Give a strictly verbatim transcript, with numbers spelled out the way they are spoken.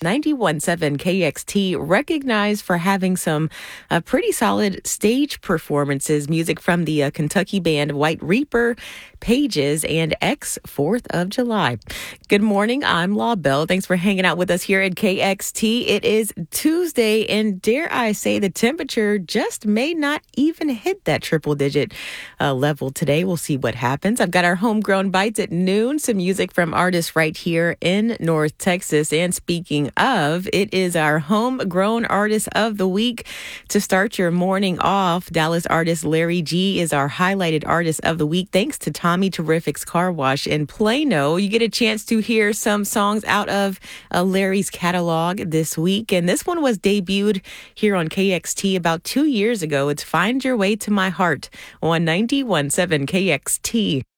ninety-one point seven K X T, recognized for having some uh, pretty solid stage performances. Music from the uh, Kentucky band White Reaper, Pages, and X fourth of July. Good morning. I'm Law Bell. Thanks for hanging out with us here at K X T. It is Tuesday, and dare I say the temperature just may not even hit that triple digit uh, level today. We'll see what happens. I've got our homegrown bites at noon, some music from artists right here in North Texas. And speaking of, it is our homegrown artist of the week. To start your morning off, Dallas artist Larry G is our highlighted artist of the week. Thanks to Tommy Terrific's Car Wash in Plano. You get a chance to hear some songs out of uh, Larry's catalog this week. And this one was debuted here on K X T about two years ago. It's Find Your Way to My Heart on ninety-one point seven K X T.